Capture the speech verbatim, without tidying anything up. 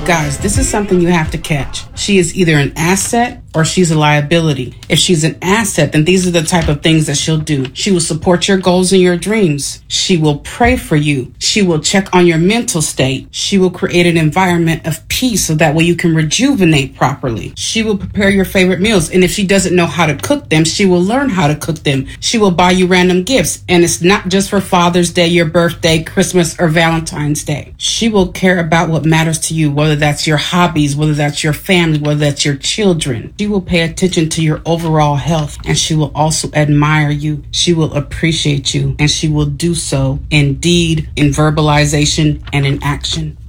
Guys, this is something you have to catch. She is either an asset or she's a liability. If she's an asset, then these are the type of things that she'll do. She will support your goals and your dreams. She will pray for you. She will check on your mental state. She will create an environment of peace so that way you can rejuvenate properly. She will prepare your favorite meals. And if she doesn't know how to cook them, she will learn how to cook them. She will buy you random gifts. And it's not just for Father's Day, your birthday, Christmas, or Valentine's Day. She will care about what matters to you, whether that's your hobbies, whether that's your family, whether that's your children. She will pay attention to your overall health, and she will also admire you. She will appreciate you, and she will do so in deed, in verbalization, and in action.